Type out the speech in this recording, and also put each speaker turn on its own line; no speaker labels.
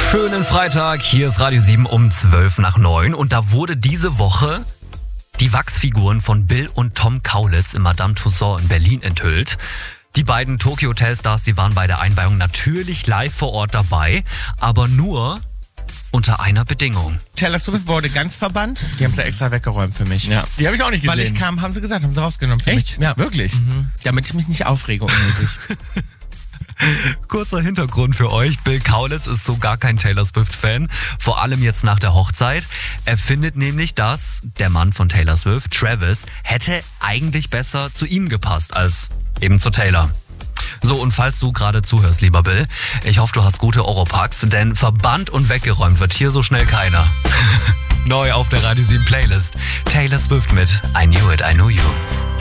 Schönen Freitag, hier ist Radio 7 um 8:12 und da wurde diese Woche die Wachsfiguren von Bill und Tom Kaulitz in Madame Tussauds in Berlin enthüllt. Die beiden Tokyo-Hotel-Stars, die waren bei der Einweihung natürlich live vor Ort dabei, aber nur unter einer Bedingung.
Taylor Swift wurde ganz verbannt. Die haben sie extra weggeräumt für mich.
Ja, die habe ich auch nicht gesehen.
Weil ich kam, haben sie gesagt, haben sie rausgenommen für
Echt?
mich. Ja,
Wirklich?
damit ich mich nicht aufrege unnötig.
Kurzer Hintergrund für euch. Bill Kaulitz ist so gar kein Taylor Swift-Fan. Vor allem jetzt nach der Hochzeit. Er findet nämlich, dass der Mann von Taylor Swift, Travis, hätte eigentlich besser zu ihm gepasst als eben zu Taylor. So, und falls du gerade zuhörst, lieber Bill, ich hoffe, du hast gute Oropax, denn verbannt und weggeräumt wird hier so schnell keiner. Neu auf der Radio 7 Playlist. Taylor Swift mit I Knew It, I Knew You.